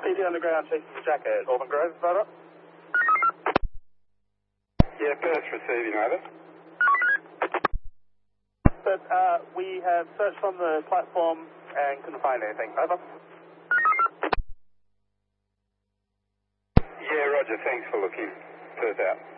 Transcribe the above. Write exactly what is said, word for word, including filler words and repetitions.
C D Underground chasing Jack at Auburn Grove, over. Yeah, Perth receiving, over. But uh, we have searched on the platform and couldn't find anything, over. Yeah, roger, thanks for looking. Perth out.